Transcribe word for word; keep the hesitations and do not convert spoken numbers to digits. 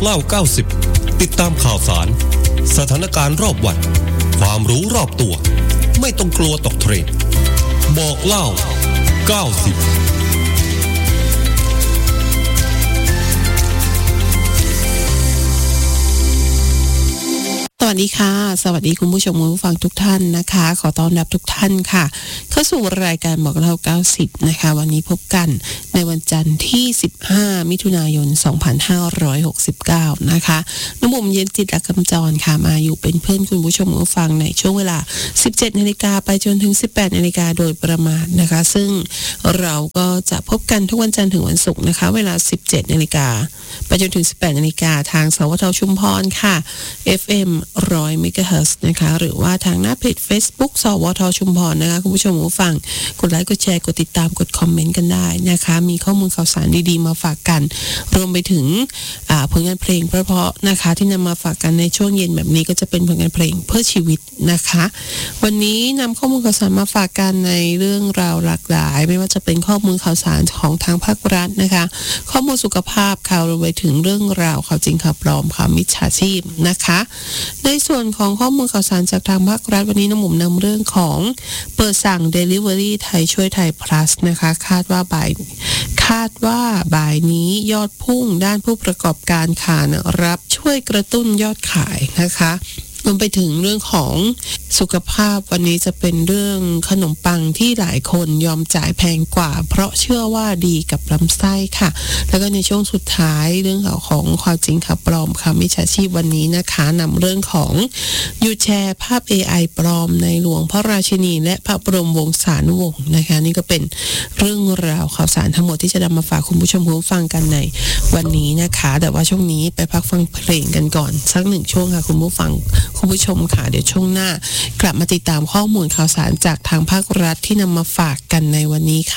เล่าเก้าสิบติดตามข่าวสารสถานการณ์รอบวันความรู้รอบตัวไม่ต้องกลัวตกเทรนด์บอกเล่าเก้าสิบสวัสดีค่ะสวัสดีคุณผู้ชมผู้ฟังทุกท่านนะคะขอต้อนรับทุกท่านค่ะเข้าสู่รายการบอกเล่าเก้าสิบนะคะวันนี้พบกันในวันจันทร์ที่สิบห้ามิถุนายนสองพันห้าร้อยหกสิบเก้านะคะน้ำมุมเย็นจิตและกำจรค่ะมาอยู่เป็นเพื่อนคุณผู้ชมผู้ฟังในช่วงเวลา สิบเจ็ดนาฬิกา ไปจนถึง สิบแปดนาฬิกา โดยประมาณนะคะซึ่งเราก็จะพบกันทุกวันจันทร์ถึงวันศุกร์นะคะเวลา สิบเจ็ดนาฬิกา ไปจนถึง สิบแปดนาฬิกา ทางสวทชุมพรค่ะ เอฟ เอ็มหนึ่งร้อย เมกะเฮิรตซ์นะคะหรือว่าทางหน้าเพจ Facebook สวทชุมพรนะคะคุณผู้ชมผู้ฟังกดไลค์กดแชร์กดติดตามกดคอมเมนต์กันได้นะคะมีข้อมูลข่าวสารดีๆมาฝากกันรวมไปถึงผลงานเพลงเพราะๆนะคะที่นำมาฝากกันในช่วงเย็นแบบนี้ก็จะเป็นผลงานเพลงเพื่อชีวิตนะคะวันนี้นำข้อมูลข่าวสารมาฝากกันในเรื่องราวหลากหลายไม่ว่าจะเป็นข้อมูลข่าวสารของทางภาครัฐนะคะข้อมูลสุขภาพข่าวรวมไปถึงเรื่องราวข่าวจริงข่าวปลอมข่าวมิจฉาชีพนะคะในส่วนของข้อมูลข่าวสารจากทางภาครัฐวันนี้น้ำหมุมนำเรื่องของเปิดสั่ง Delivery ไทยช่วยไทย plus นะคะคาดว่าบ่ายคาดว่าบ่ายนี้ยอดพุ่งด้านผู้ประกอบการขานรับช่วยกระตุ้นยอดขายนะคะรวมไปถึงเรื่องของสุขภาพวันนี้จะเป็นเรื่องขนมปังที่หลายคนยอมจ่ายแพงกว่าเพราะเชื่อว่าดีกับลำไส้ค่ะแล้วก็ในช่วงสุดท้ายเรื่องของความจริงข่าวปลอมค่ะมิจฉาชีพวันนี้นะคะนำเรื่องของหยุดแชร์ภาพ เอ ไอ ปลอมในหลวงพระราชินีและพระบรมวงศานุวงศ์นะคะนี่ก็เป็นเรื่องราวข่าวสารทั้งหมดที่จะนำมาฝากคุณผู้ชมผู้ฟังกันในวันนี้นะคะแต่ว่าช่วงนี้ไปพักฟังเพลงกันก่อนสักหนึ่งช่วงค่ะคุณผู้ฟังคุณผู้ชมค่ะเดี๋ยวช่วงหน้ากลับมาติดตามข้อมูลข่าวสารจากทางภาครัฐที่นำมาฝากกันในวันนี้ค่ะ